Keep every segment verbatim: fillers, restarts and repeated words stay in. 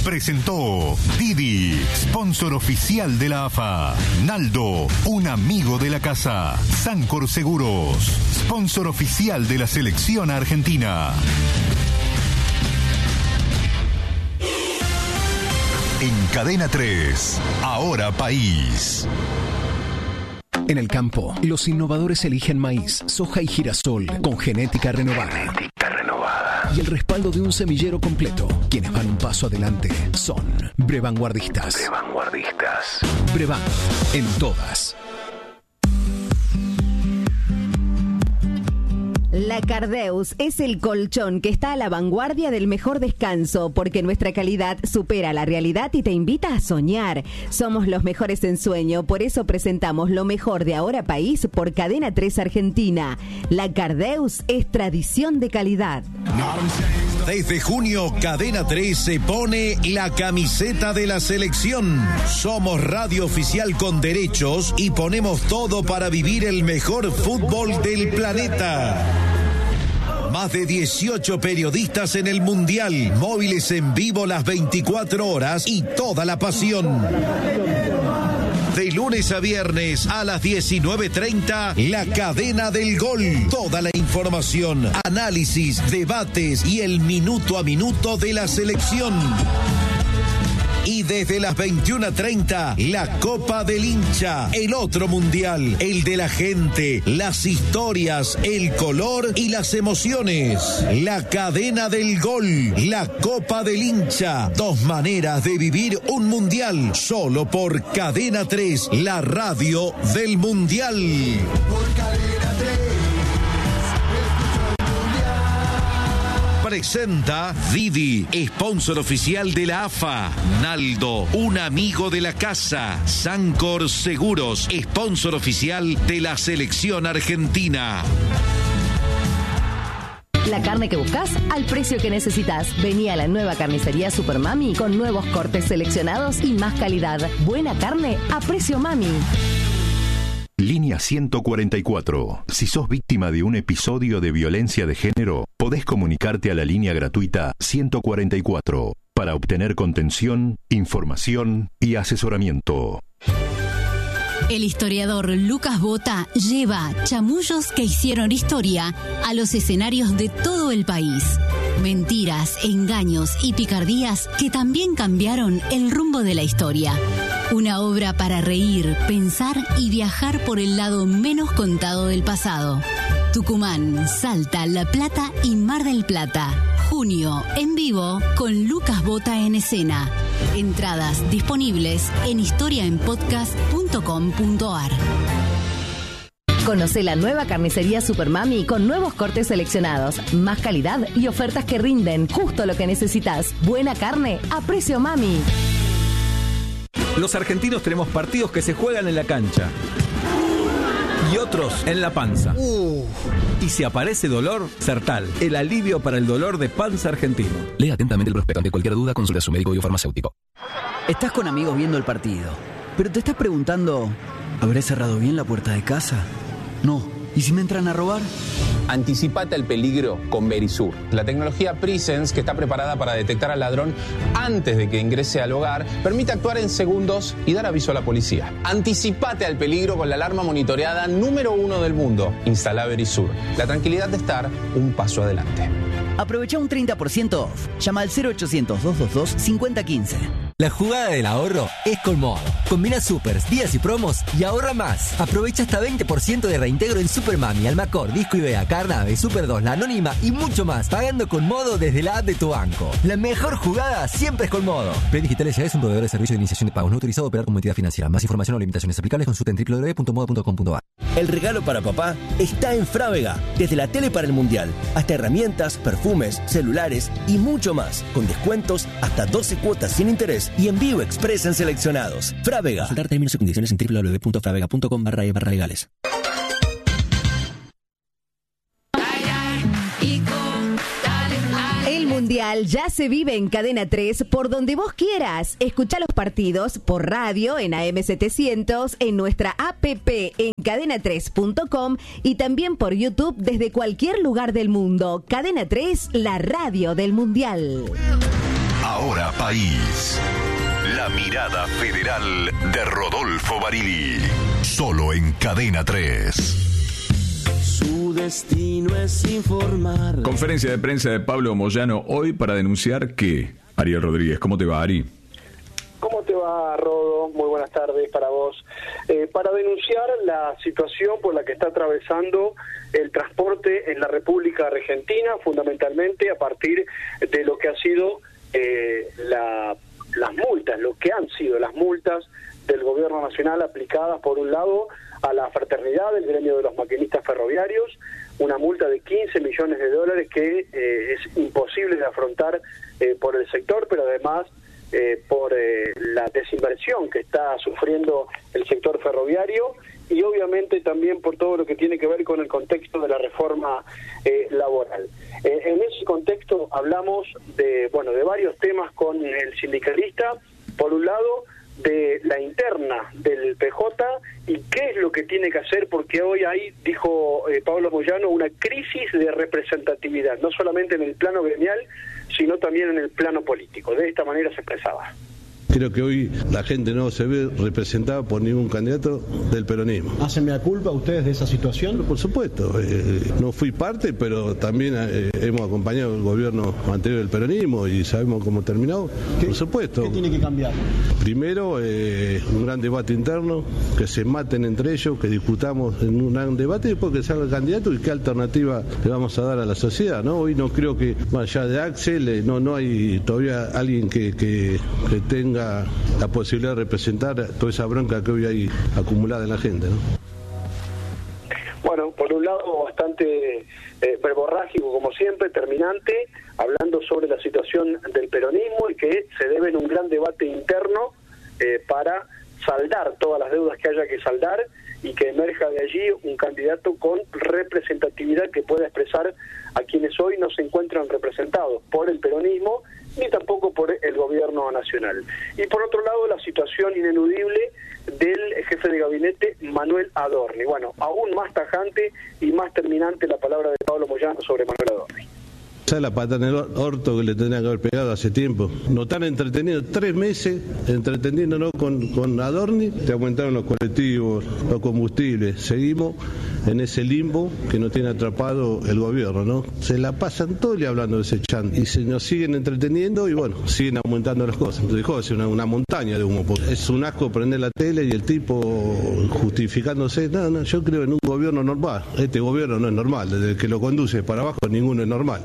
presentó Didi, sponsor oficial de la A F A. Naldo, un amigo de la casa. Sancor Seguros, sponsor oficial de la selección argentina. En Cadena tres, ahora país. En el campo, los innovadores eligen maíz, soja y girasol con genética renovada. Genética renovada. Y el respaldo de un semillero completo. Quienes van un paso adelante son Brevanguardistas. Brevanguardistas. Brevan, en todas. La Cardeus es el colchón que está a la vanguardia del mejor descanso, porque nuestra calidad supera la realidad y te invita a soñar. Somos los mejores en sueño, por eso presentamos lo mejor de Ahora País por Cadena tres Argentina. La Cardeus es tradición de calidad. Desde junio, Cadena tres se pone la camiseta de la selección. Somos radio oficial con derechos y ponemos todo para vivir el mejor fútbol del planeta. Más de dieciocho periodistas en el Mundial, móviles en vivo las veinticuatro horas y toda la pasión. De lunes a viernes a las diecinueve treinta, La Cadena del Gol. Toda la información, análisis, debates y el minuto a minuto de la selección. Y desde las veintiuna treinta, la Copa del Hincha, el otro mundial, el de la gente, las historias, el color y las emociones. La Cadena del Gol, la Copa del Hincha, dos maneras de vivir un mundial, solo por Cadena tres, la radio del mundial. Por Cadena tres. Presenta Didi, sponsor oficial de la A F A. Naldo, un amigo de la casa. Sancor Seguros, sponsor oficial de la selección argentina. La carne que buscas al precio que necesitas. Vení a la nueva carnicería Super Mami con nuevos cortes seleccionados y más calidad. Buena carne a precio mami. Línea ciento cuarenta y cuatro. Si sos víctima de un episodio de violencia de género, podés comunicarte a la línea gratuita ciento cuarenta y cuatro para obtener contención, información y asesoramiento. El historiador Lucas Bota lleva chamullos que hicieron historia a los escenarios de todo el país. Mentiras, engaños y picardías que también cambiaron el rumbo de la historia. Una obra para reír, pensar y viajar por el lado menos contado del pasado. Tucumán, Salta, La Plata y Mar del Plata. Junio, en vivo, con Lucas Bota en escena. Entradas disponibles en historia en podcast punto com punto a r. Conoce la nueva carnicería Super Mami con nuevos cortes seleccionados, más calidad y ofertas que rinden justo lo que necesitas. Buena carne a precio mami. Los argentinos tenemos partidos que se juegan en la cancha y otros en la panza. Uh. Y si aparece dolor, Sertal, el alivio para el dolor de panza argentino. Lea atentamente el prospecto. Ante cualquier duda, consulte a su médico o farmacéutico. Estás con amigos viendo el partido, pero te estás preguntando, ¿habré cerrado bien la puerta de casa? No. ¿Y si me entran a robar? Anticipate al peligro con Verisur, la tecnología Presence que está preparada para detectar al ladrón antes de que ingrese al hogar, permite actuar en segundos y dar aviso a la policía. Anticipate al peligro con la alarma monitoreada número uno del mundo. Instala Verisur, la tranquilidad de estar un paso adelante. Aprovecha un treinta por ciento off. Llama al cero ochocientos, doscientos veintidós, cincuenta quince. La jugada del ahorro es Colmodo. Combina supers, días y promos y ahorra más. Aprovecha hasta veinte por ciento de reintegro en Super Mami, Almacor, Disco Ibea, Carnave, Super dos, La Anónima y mucho más. Pagando con Modo desde la app de tu banco. La mejor jugada siempre es Colmodo. Play Digital S A es un proveedor de servicio de iniciación de pagos no autorizado a operar como entidad financiera. Más información o limitaciones aplicables consulta en doble u doble u doble u punto modo punto com punto a r. El regalo para papá está en Frávega. Desde la tele para el mundial hasta herramientas, perfumes, celulares y mucho más. Con descuentos hasta doce cuotas sin interés y envío express en seleccionados. Frávega. Consultar términos y condiciones en doble u doble u doble u punto fravega punto com barra e barra legales. El Mundial ya se vive en Cadena tres por donde vos quieras. Escuchá los partidos por radio en A M setecientos, en nuestra app en cadena tres punto com y también por YouTube desde cualquier lugar del mundo. Cadena tres, la radio del Mundial. Ahora País. La mirada federal de Rodolfo Barili. Solo en Cadena tres. Su destino es informar. Conferencia de prensa de Pablo Moyano hoy para denunciar que... Ariel Rodríguez, ¿cómo te va, Ari? ¿Cómo te va, Rodo? Muy buenas tardes para vos. Eh, para denunciar la situación por la que está atravesando el transporte en la República Argentina, fundamentalmente a partir de lo que ha sido eh, la, las multas, lo que han sido las multas del Gobierno Nacional aplicadas, por un lado, a la fraternidad del gremio de los maquinistas ferroviarios, una multa de quince millones de dólares que eh, es imposible de afrontar eh, por el sector, pero además eh, por eh, la desinversión que está sufriendo el sector ferroviario y obviamente también por todo lo que tiene que ver con el contexto de la reforma eh, laboral. Eh, en ese contexto hablamos de, bueno, de varios temas con el sindicalista. Por un lado, de la interna del P J y qué es lo que tiene que hacer, porque hoy hay, dijo eh, Pablo Moyano, una crisis de representatividad, no solamente en el plano gremial, sino también en el plano político. De esta manera se expresaba. Creo que hoy la gente no se ve representada por ningún candidato del peronismo. ¿Hacen mea culpa ustedes de esa situación? Pero por supuesto, eh, no fui parte, pero también eh, hemos acompañado el gobierno anterior del peronismo y sabemos cómo terminó. Por supuesto. ¿Qué tiene que cambiar? Primero, eh, un gran debate interno, que se maten entre ellos, que discutamos en un gran debate y después que salga el candidato y qué alternativa le vamos a dar a la sociedad, ¿no? Hoy no creo que, más allá de Axel, eh, no, no hay todavía alguien que, que, que tenga la posibilidad de representar toda esa bronca que hoy hay acumulada en la gente, ¿no? Bueno, por un lado bastante eh, verborrágico como siempre, terminante, hablando sobre la situación del peronismo y que se debe en un gran debate interno eh, para saldar todas las deudas que haya que saldar y que emerja de allí un candidato con representatividad que pueda expresar a quienes hoy no se encuentran representados por el peronismo ni tampoco por el gobierno nacional. Y por otro lado, la situación ineludible del jefe de gabinete, Manuel Adorni. Bueno, aún más tajante y más terminante la palabra de Pablo Moyano sobre Manuel Adorni. ¿Sabes la patada en el orto que le tendría que haber pegado hace tiempo? Nos están entreteniendo tres meses, entreteniéndonos con, con Adorni, te aumentaron los colectivos, los combustibles, seguimos en ese limbo que nos tiene atrapado el gobierno, ¿no? Se la pasan todo el día hablando de ese chan y se nos siguen entreteniendo y bueno, siguen aumentando las cosas. Entonces dejó de ser una, una montaña de humo. Es un asco prender la tele y el tipo justificándose. No, no, yo creo en un gobierno normal. Este gobierno no es normal, desde que lo conduce para abajo ninguno es normal.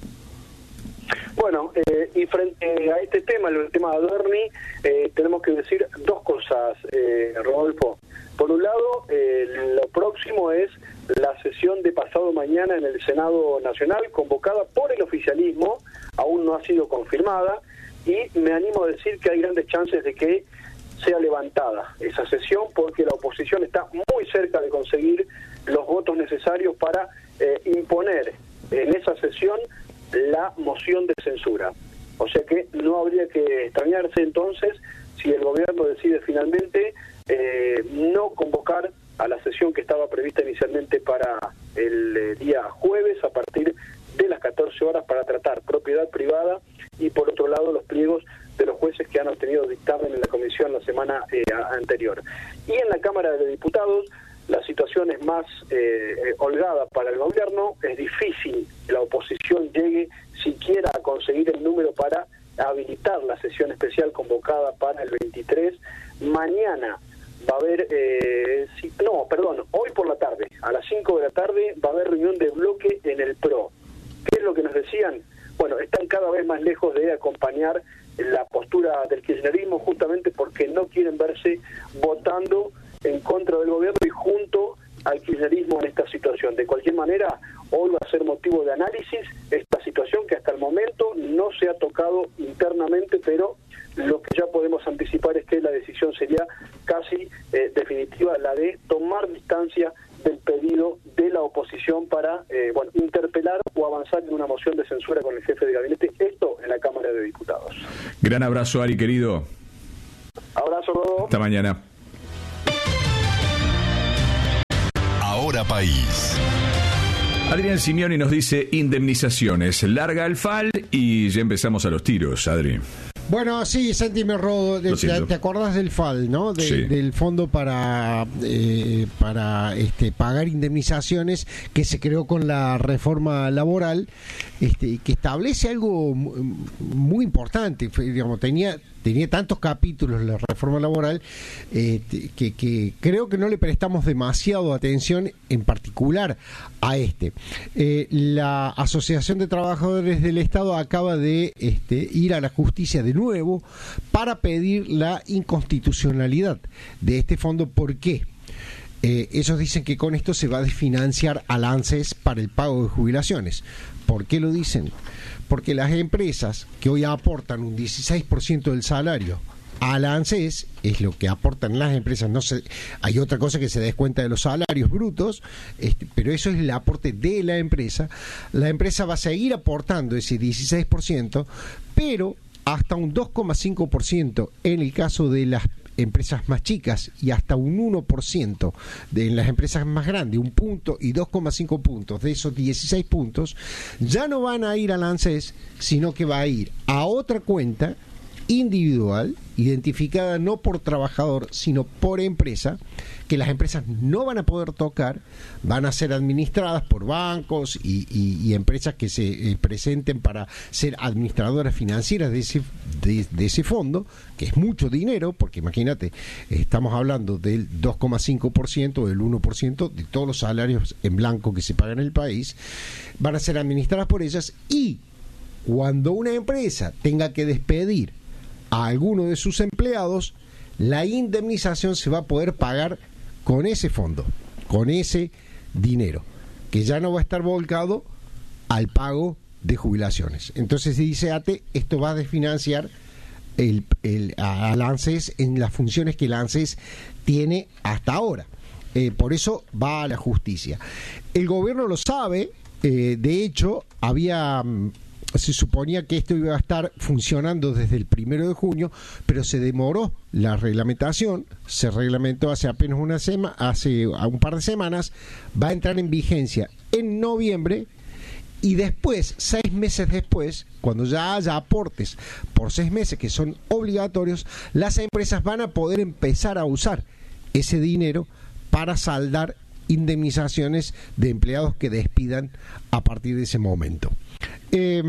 Bueno, eh, y frente a este tema, el tema de Adorni, eh, tenemos que decir dos cosas, eh, Rodolfo. Por un lado, eh, lo próximo es la sesión de pasado mañana en el Senado Nacional, convocada por el oficialismo, aún no ha sido confirmada, y me animo a decir que hay grandes chances de que sea levantada esa sesión, porque la oposición está muy cerca de conseguir los votos necesarios para eh, imponer en esa sesión la moción de censura. O sea que no habría que extrañarse entonces si el gobierno decide finalmente eh, no convocar a la sesión que estaba prevista inicialmente para el eh, día jueves a partir de las catorce horas para tratar propiedad privada y por otro lado los pliegos de los jueces que han obtenido dictamen en la comisión la semana eh, anterior. Y en la Cámara de Diputados la situación es más eh, holgada para el gobierno, es difícil que la oposición llegue siquiera a conseguir el número para habilitar la sesión especial convocada para el veintitrés. Mañana va a haber, eh, si, no, perdón, hoy por la tarde, a las cinco de la tarde va a haber reunión de bloque en el P R O. ¿Qué es lo que nos decían? Bueno, están cada vez más lejos de acompañar la postura del kirchnerismo justamente porque no quieren verse votando en contra del gobierno y junto al kirchnerismo en esta situación. De cualquier manera, hoy va a ser motivo de análisis esta situación que hasta el momento no se ha tocado internamente, pero lo que ya podemos anticipar es que la decisión sería casi eh, definitiva, la de tomar distancia del pedido de la oposición para eh, bueno, interpelar o avanzar en una moción de censura con el jefe de gabinete, esto en la Cámara de Diputados. Gran abrazo, Ari, querido. Abrazo, Rodo. Hasta mañana. Ahora País. Adrián Simeoni nos dice indemnizaciones. Larga el F A L y ya empezamos a los tiros, Adri. Bueno, sí, Santi, me robo. De, te, ¿Te acordás del F A L, no? De, sí. Del fondo para eh, para este pagar indemnizaciones que se creó con la reforma laboral, este, que establece algo muy importante. Digamos, tenía tenía tantos capítulos la reforma laboral eh, que, que creo que no le prestamos demasiado atención, en particular a este. Eh, la Asociación de Trabajadores del Estado acaba de este, ir a la justicia de nuevo para pedir la inconstitucionalidad de este fondo. ¿Por qué? Eh, ellos dicen que con esto se va a desfinanciar al ANSES para el pago de jubilaciones. ¿Por qué lo dicen? Porque las empresas que hoy aportan un dieciséis por ciento del salario al ANSES, es lo que aportan las empresas, no se, hay otra cosa que se descuenta de los salarios brutos, este, pero eso es el aporte de la empresa. La empresa va a seguir aportando ese dieciséis por ciento, pero hasta un dos coma cinco por ciento en el caso de las empresas más chicas y hasta un uno por ciento de en las empresas más grandes, un punto y dos coma cinco puntos de esos dieciséis puntos ya no van a ir al ANSES, sino que va a ir a otra cuenta individual, identificada no por trabajador, sino por empresa, que las empresas no van a poder tocar, van a ser administradas por bancos y, y, y empresas que se eh, presenten para ser administradoras financieras de ese, de, de ese fondo, que es mucho dinero, porque imagínate, estamos hablando del dos coma cinco por ciento, del uno por ciento de todos los salarios en blanco que se pagan en el país, van a ser administradas por ellas, y cuando una empresa tenga que despedir a alguno de sus empleados, la indemnización se va a poder pagar con ese fondo, con ese dinero, que ya no va a estar volcado al pago de jubilaciones. Entonces dice ATE, esto va a desfinanciar el, el, al ANSES en las funciones que el ANSES tiene hasta ahora. Eh, por eso va a la justicia. El gobierno lo sabe, eh, de hecho, había... se suponía que esto iba a estar funcionando desde el primero de junio, pero se demoró la reglamentación, se reglamentó hace apenas una semana, hace un par de semanas, va a entrar en vigencia en noviembre, y después, seis meses después, cuando ya haya aportes por seis meses que son obligatorios, las empresas van a poder empezar a usar ese dinero para saldar indemnizaciones de empleados que despidan a partir de ese momento. Eh,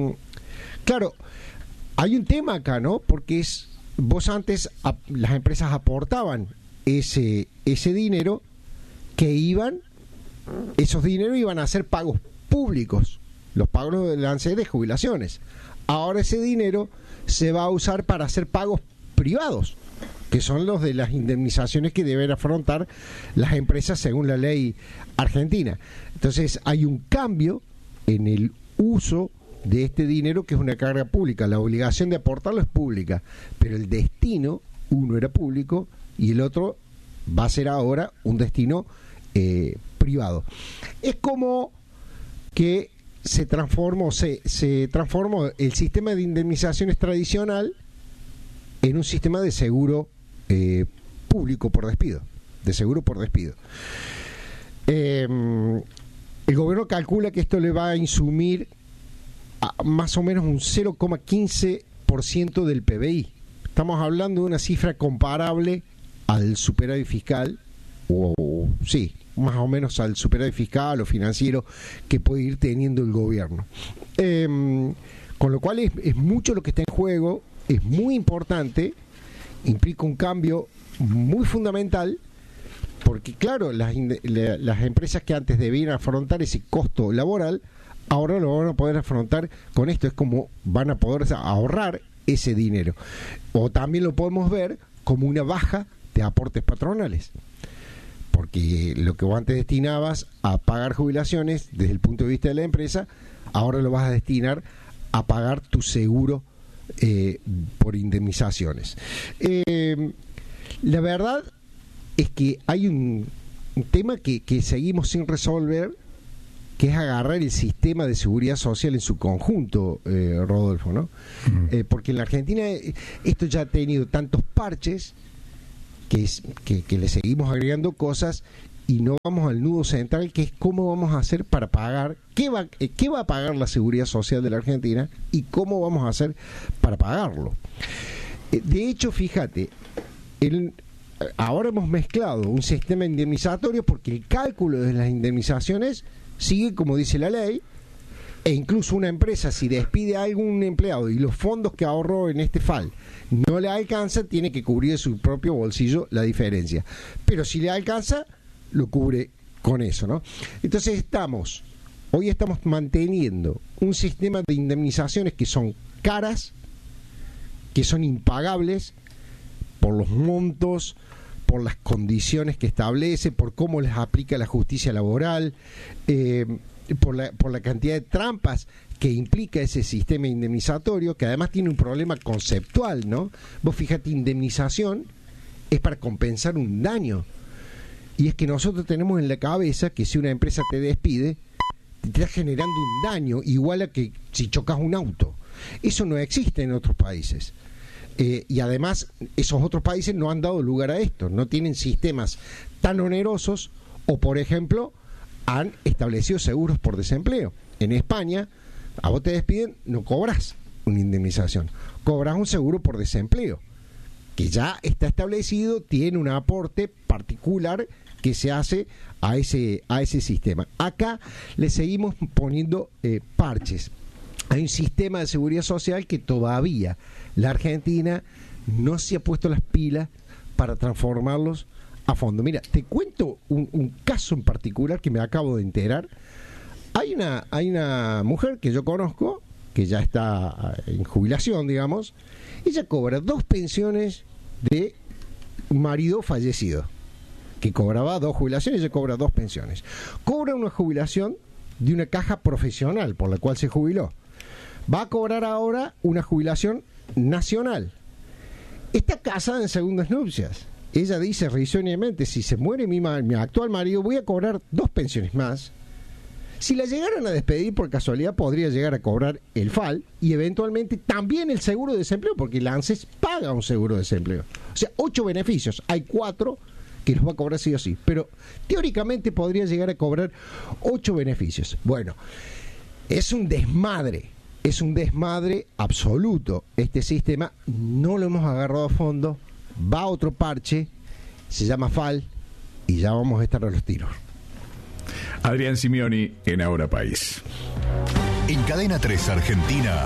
claro, hay un tema acá, ¿no? Porque es, vos antes a, las empresas aportaban ese ese dinero que iban, esos dineros iban a ser pagos públicos, los pagos del ANSES de jubilaciones. Ahora ese dinero se va a usar para hacer pagos privados, que son los de las indemnizaciones que deben afrontar las empresas según la ley argentina. Entonces hay un cambio en el uso de este dinero, que es una carga pública. La obligación de aportarlo es pública, pero el destino, uno era público y el otro va a ser ahora un destino eh, privado. Es como que se transformó, se, se transformó el sistema de indemnizaciones tradicional en un sistema de seguro eh, público por despido, de seguro por despido. Eh, El gobierno calcula que esto le va a insumir a más o menos un cero coma quince por ciento del P B I. Estamos hablando de una cifra comparable al superávit fiscal, o sí, más o menos al superávit fiscal o financiero que puede ir teniendo el gobierno. Eh, con lo cual es, es mucho lo que está en juego, es muy importante, implica un cambio muy fundamental. Porque claro, las, las empresas que antes debían afrontar ese costo laboral, ahora lo van a poder afrontar con esto. Es como van a poder ahorrar ese dinero. O también lo podemos ver como una baja de aportes patronales. Porque lo que vos antes destinabas a pagar jubilaciones desde el punto de vista de la empresa, ahora lo vas a destinar a pagar tu seguro eh, por indemnizaciones. Eh, la verdad es que hay un, un tema que, que seguimos sin resolver, que es agarrar el sistema de seguridad social en su conjunto, eh, Rodolfo, ¿no? Mm. Eh, porque en la Argentina esto ya ha tenido tantos parches que, es, que, que le seguimos agregando cosas y no vamos al nudo central, que es cómo vamos a hacer para pagar, qué va, qué va a pagar la Seguridad Social de la Argentina y cómo vamos a hacer para pagarlo. De hecho, fíjate, el, ahora hemos mezclado un sistema indemnizatorio porque el cálculo de las indemnizaciones sigue como dice la ley, e incluso una empresa, si despide a algún empleado y los fondos que ahorró en este F A L no le alcanza, tiene que cubrir de su propio bolsillo la diferencia. Pero si le alcanza, lo cubre con eso, ¿no? Entonces estamos, hoy estamos manteniendo un sistema de indemnizaciones que son caras, que son impagables por los montos, por las condiciones que establece, por cómo les aplica la justicia laboral, eh, por la, por la cantidad de trampas que implica ese sistema indemnizatorio, que además tiene un problema conceptual, ¿no? Vos fíjate, indemnización es para compensar un daño. Y es que nosotros tenemos en la cabeza que si una empresa te despide, te está generando un daño igual a que si chocas un auto. Eso no existe en otros países. Eh, y además, esos otros países no han dado lugar a esto. No tienen sistemas tan onerosos o, por ejemplo, han establecido seguros por desempleo. En España, a vos te despiden, no cobras una indemnización, cobras un seguro por desempleo, que ya está establecido, tiene un aporte particular que se hace a ese, a ese sistema. Acá le seguimos poniendo eh, parches. Hay un sistema de seguridad social que todavía la Argentina no se ha puesto las pilas para transformarlos a fondo. Mira, te cuento un, un caso en particular que me acabo de enterar. Hay una, hay una mujer que yo conozco, que ya está en jubilación, digamos. Ella cobra dos pensiones de un marido fallecido, que cobraba dos jubilaciones, ella cobra dos pensiones. Cobra una jubilación de una caja profesional por la cual se jubiló. Va a cobrar ahora una jubilación nacional. Está casada en segundas nupcias. Ella dice risueñamente, si se muere mi, ma- mi actual marido, voy a cobrar dos pensiones más. Si la llegaran a despedir por casualidad, podría llegar a cobrar el F A L y eventualmente también el seguro de desempleo, porque el ANSES paga un seguro de desempleo. O sea, ocho beneficios. Hay cuatro que los va a cobrar sí o sí. Pero teóricamente podría llegar a cobrar ocho beneficios. Bueno, es un desmadre. Es un desmadre absoluto. Este sistema no lo hemos agarrado a fondo. Va otro parche, se llama F A L, y ya vamos a estar a los tiros. Adrián Simioni en Ahora País. En Cadena tres Argentina,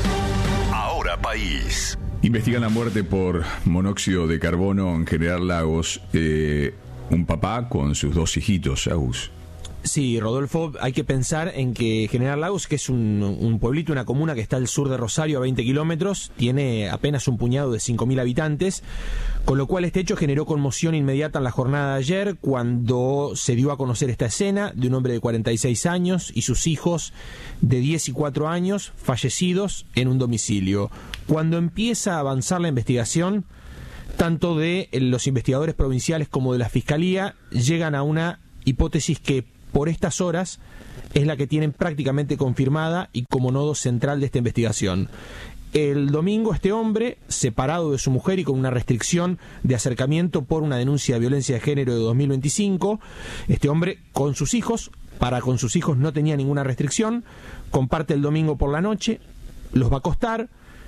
Ahora País. Investigan la muerte por monóxido de carbono en General Lagos. Eh, un papá con sus dos hijitos, Agus. Sí, Rodolfo, hay que pensar en que General Lagos, que es un, un pueblito, una comuna que está al sur de Rosario a veinte kilómetros, tiene apenas un puñado de cinco mil habitantes, con lo cual este hecho generó conmoción inmediata en la jornada de ayer cuando se dio a conocer esta escena de un hombre de cuarenta y seis años y sus hijos de diez y cuatro años fallecidos en un domicilio. Cuando empieza a avanzar la investigación, tanto de los investigadores provinciales como de la Fiscalía llegan a una hipótesis que por estas horas es la que tienen prácticamente confirmada y como nodo central de esta investigación. El domingo este hombre, separado de su mujer y con una restricción de acercamiento por una denuncia de violencia de género de dos mil veinticinco, este hombre con sus hijos, para con sus hijos no tenía ninguna restricción, comparte el domingo por la noche, los va a acostar,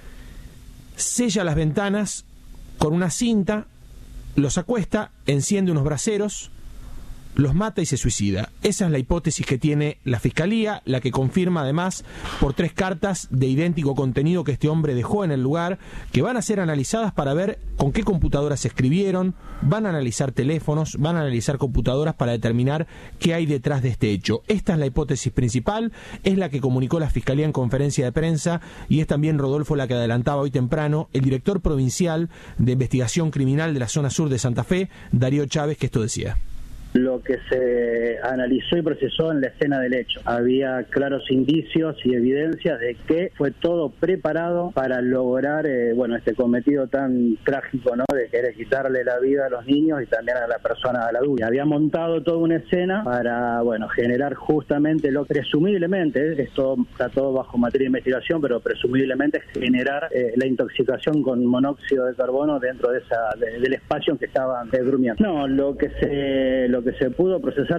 sella las ventanas con una cinta, los acuesta, enciende unos braseros, los mata y se suicida. Esa es la hipótesis que tiene la Fiscalía, la que confirma además por tres cartas de idéntico contenido que este hombre dejó en el lugar, que van a ser analizadas para ver con qué computadoras se escribieron, van a analizar teléfonos, van a analizar computadoras para determinar qué hay detrás de este hecho. Esta es la hipótesis principal, es la que comunicó la Fiscalía en conferencia de prensa y es también, Rodolfo, la que adelantaba hoy temprano el director provincial de investigación criminal de la zona sur de Santa Fe, Darío Chávez, que esto decía. Lo que se analizó y procesó en la escena del hecho. Había claros indicios y evidencias de que fue todo preparado para lograr eh, bueno, este cometido tan trágico, ¿no?, de querer quitarle la vida a los niños y también a la persona, a la adulta. Había montado toda una escena para, bueno, generar justamente lo presumiblemente, esto está todo bajo materia de investigación, pero presumiblemente generar eh, la intoxicación con monóxido de carbono dentro de esa de, del espacio en que estaban eh, durmiendo. No, lo que se lo que que se pudo procesar